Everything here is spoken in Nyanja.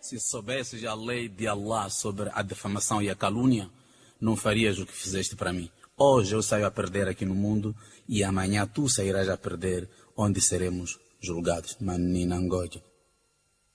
Se soubesses a lei de Allah sobre a difamação e a calúnia, não farias o que fizeste para mim. Hoje eu saio a perder aqui no mundo e amanhã tu sairás a perder onde seremos julgados. Manina Ngoja.